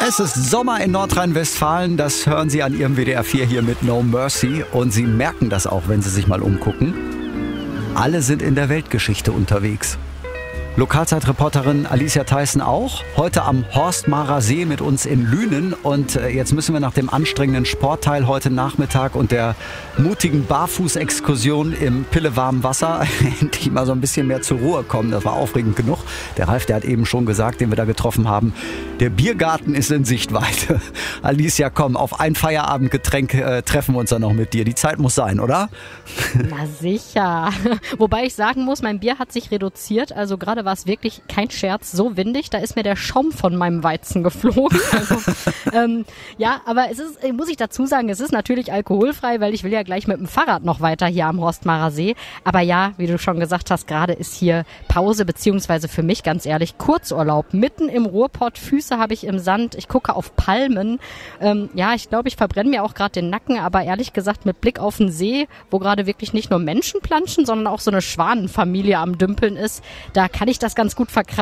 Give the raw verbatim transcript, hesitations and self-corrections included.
Es ist Sommer in Nordrhein-Westfalen, das hören Sie an Ihrem W D R vier hier mit No Mercy und Sie merken das auch, wenn Sie sich mal umgucken. Alle sind in der Weltgeschichte unterwegs. Lokalzeitreporterin Alicia Theissen auch. Heute am Horstmarer See mit uns in Lünen. Und jetzt müssen wir nach dem anstrengenden Sportteil heute Nachmittag und der mutigen Barfußexkursion im pillewarmen Wasser endlich mal so ein bisschen mehr zur Ruhe kommen. Das war aufregend genug. Der Ralf, der hat eben schon gesagt, den wir da getroffen haben, der Biergarten ist in Sichtweite. Alicia, komm, auf ein Feierabendgetränk äh, treffen wir uns dann noch mit dir. Die Zeit muss sein, oder? Na sicher. Wobei ich sagen muss, mein Bier hat sich reduziert. Also gerade war es wirklich kein Scherz, so windig, da ist mir der Schaum von meinem Weizen geflogen. Also, ähm, ja, aber es ist, muss ich dazu sagen, es ist natürlich alkoholfrei, weil ich will ja gleich mit dem Fahrrad noch weiter hier am Horstmarer See. Aber ja, wie du schon gesagt hast, gerade ist hier Pause, beziehungsweise für mich ganz ehrlich Kurzurlaub. Mitten im Ruhrpott, Füße habe ich im Sand, ich gucke auf Palmen. Ähm, ja, ich glaube, ich verbrenne mir auch gerade den Nacken, aber ehrlich gesagt mit Blick auf den See, wo gerade wirklich nicht nur Menschen planschen, sondern auch so eine Schwanenfamilie am Dümpeln ist, da kann ich das ganz gut verkraften.